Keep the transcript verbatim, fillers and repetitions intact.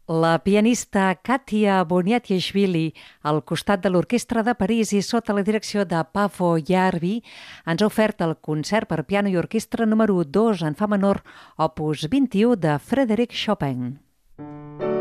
La pianista Katia Boniatiashvili, al costat de l'Orquestra de París i sota la direcció de Pavo Jarvi, ens ha ofert el concert per piano i orquestra número dos en fa menor, opus vint-i-u de Frédéric Chopin.